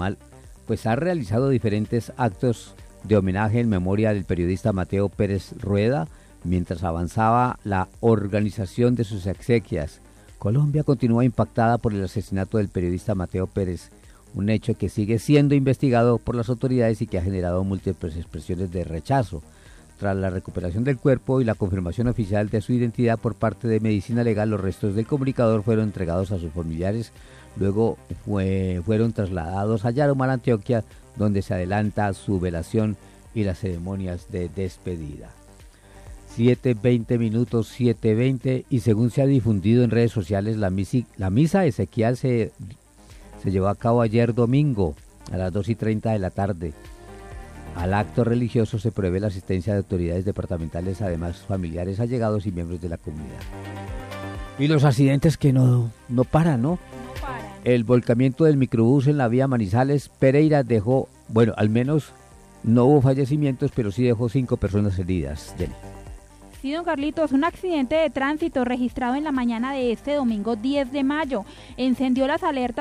pues ha realizado diferentes actos de homenaje en memoria del periodista Mateo Pérez Rueda, mientras avanzaba la organización de sus exequias. Colombia continúa impactada por el asesinato del periodista Mateo Pérez, un hecho que sigue siendo investigado por las autoridades y que ha generado múltiples expresiones de rechazo. Tras la recuperación del cuerpo y la confirmación oficial de su identidad por parte de Medicina Legal, los restos del comunicador fueron entregados a sus familiares. Luego fueron trasladados a Yarumal, Antioquia, donde se adelanta su velación y las ceremonias de despedida. 7:20, 7:20, y según se ha difundido en redes sociales, la misa ezequial se llevó a cabo ayer domingo a las 2:30 de la tarde. Al acto religioso se prevé la asistencia de autoridades departamentales, además familiares, allegados y miembros de la comunidad. Y los accidentes que no paran, ¿no? El volcamiento del microbús en la vía Manizales-Pereira dejó, bueno, al menos no hubo fallecimientos, pero sí dejó 5 personas heridas. Sí, don Carlitos, un accidente de tránsito registrado en la mañana de este domingo 10 de mayo encendió las alertas